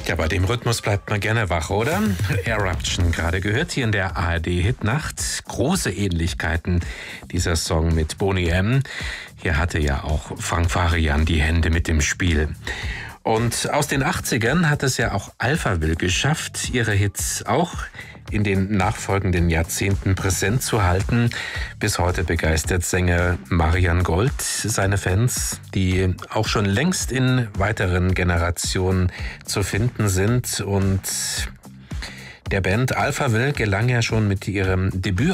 Ja, bei dem Rhythmus bleibt man gerne wach, oder? Eruption, gerade gehört hier in der ARD-Hitnacht. Große Ähnlichkeiten dieser Song mit Boney M. Hier hatte ja auch Frank Farian die Hände mit dem Spiel. Und aus den 80ern hat es ja auch Alphaville geschafft, ihre Hits auch in den nachfolgenden Jahrzehnten präsent zu halten. Bis heute begeistert Sänger Marian Gold seine Fans, die auch schon längst in weiteren Generationen zu finden sind. Und der Band Alphaville gelang ja schon mit ihrem Debüt